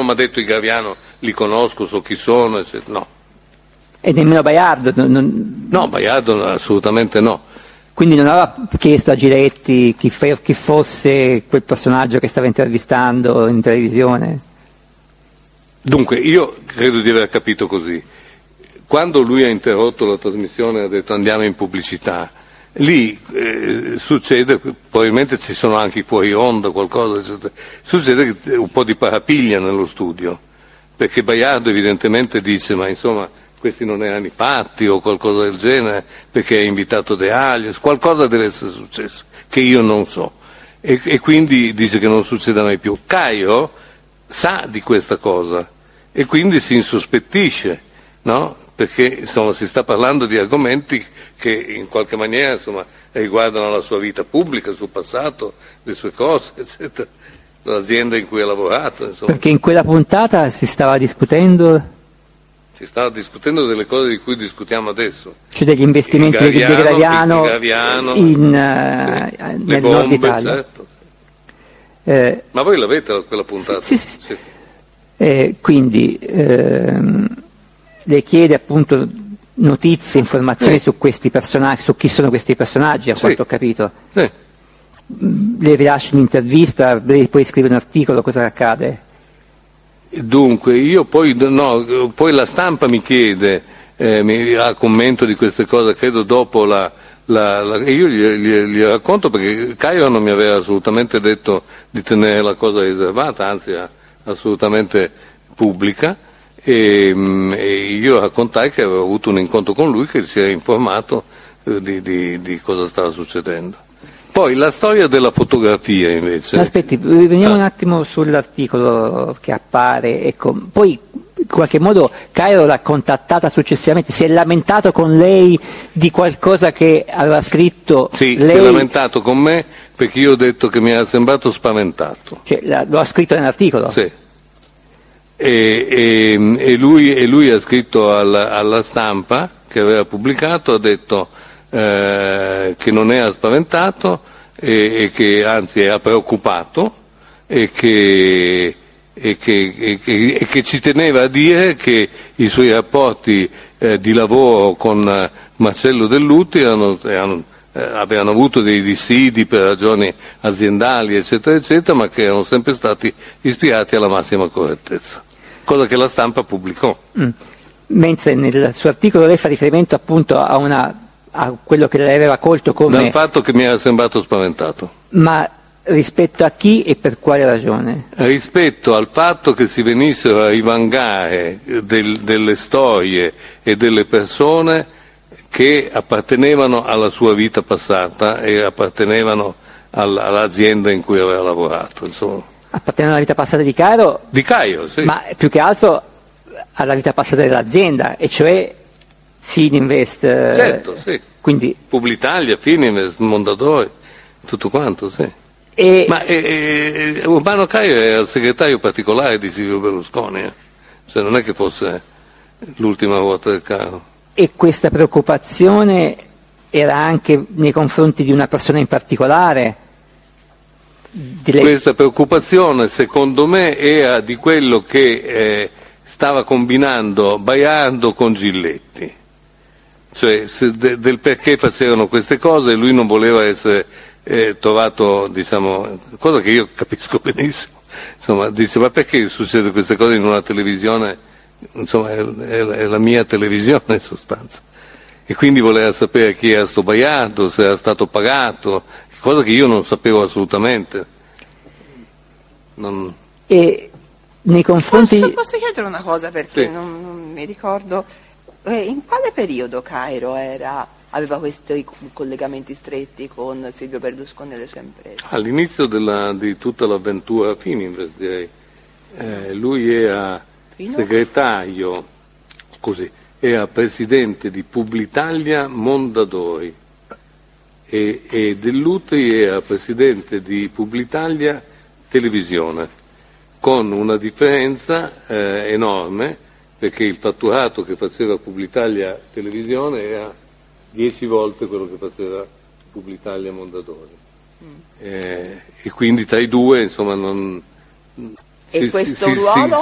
non mi ha detto i Gaviano li conosco, so chi sono, eccetera. No. E nemmeno Baiardo? No, Baiardo assolutamente no. Quindi non aveva chiesto a Giletti chi fosse quel personaggio che stava intervistando in televisione? Dunque, io credo di aver capito così. Quando lui ha interrotto la trasmissione e ha detto andiamo in pubblicità, lì succede, probabilmente ci sono anche i fuori onda, qualcosa, eccetera. Succede un po' di parapiglia nello studio, perché Baiardo evidentemente dice ma insomma questi non erano i patti o qualcosa del genere, perché ha invitato De Aglios, qualcosa deve essere successo, che io non so, e quindi dice che non succeda mai più. Caio sa di questa cosa e quindi si insospettisce, no? Perché insomma si sta parlando di argomenti che in qualche maniera insomma riguardano la sua vita pubblica, il suo passato, le sue cose, eccetera, l'azienda in cui ha lavorato. Insomma. Perché in quella puntata si stava discutendo delle cose di cui discutiamo adesso. Cioè degli investimenti di Graviano nel nord Italia. Certo. Ma voi l'avete quella puntata? Sì. Quindi le chiede appunto notizie, informazioni su questi personaggi, su chi sono questi personaggi, a quanto ho capito. Le rilascia un'intervista, lei poi scrive un articolo, cosa accade? Dunque, io poi la Stampa mi chiede, mi ha commento di queste cose, credo dopo io gli racconto perché Caio non mi aveva assolutamente detto di tenere la cosa riservata, anzi assolutamente pubblica, e io raccontai che avevo avuto un incontro con lui che si era informato di cosa stava succedendo. Poi la storia della fotografia invece. Aspetti, veniamo un attimo sull'articolo che appare, ecco. Poi in qualche modo Caio l'ha contattata successivamente, si è lamentato con lei di qualcosa che aveva scritto. Sì, lei... si è lamentato con me perché io ho detto che mi era sembrato spaventato. Cioè, lo ha scritto nell'articolo? Sì. E lui ha scritto alla Stampa che aveva pubblicato, ha detto che non era spaventato e che anzi era preoccupato e che ci teneva a dire che i suoi rapporti di lavoro con Marcello Delluti avevano avuto dei dissidi per ragioni aziendali eccetera eccetera, ma che erano sempre stati ispirati alla massima correttezza, cosa che la Stampa pubblicò. Mentre nel suo articolo lei fa riferimento appunto a quello che lei aveva colto come... Dal fatto che mi era sembrato spaventato. Ma rispetto a chi e per quale ragione? Rispetto al fatto che si venissero a rivangare delle storie e delle persone che appartenevano alla sua vita passata e appartenevano all'azienda in cui aveva lavorato. Insomma. Appartenevano alla vita passata di Caio? Di Caio, sì. Ma più che altro alla vita passata dell'azienda, e cioè Fininvest. Certo, sì. Quindi... Publitalia, Fininvest, Mondadori, tutto quanto, sì. Ma Urbano Caio era il segretario particolare di Silvio Berlusconi, cioè non è che fosse l'ultima ruota del carro. E questa preoccupazione era anche nei confronti di una persona in particolare? Questa preoccupazione secondo me era di quello che stava combinando Baiardo con Giletti, cioè del perché facevano queste cose. Lui non voleva essere trovato, diciamo, cosa che io capisco benissimo, insomma, dice ma perché succede queste cose in una televisione, insomma è la mia televisione in sostanza, e quindi voleva sapere chi era sto Baiardo, se era stato pagato, cosa che io non sapevo assolutamente. E nei confronti... Posso chiedere una cosa, perché sì. non mi ricordo, in quale periodo Caio aveva questi collegamenti stretti con Silvio Berlusconi e le sue imprese? All'inizio di tutta l'avventura Fininvest, direi. Lui era segretario, era presidente di Publitalia Mondadori e Delluti era presidente di Publitalia Televisione, con una differenza enorme, perché il fatturato che faceva Publitalia Televisione era 10 volte quello che faceva Publitalia Mondadori. E quindi tra i due, insomma, non... E questo ruolo?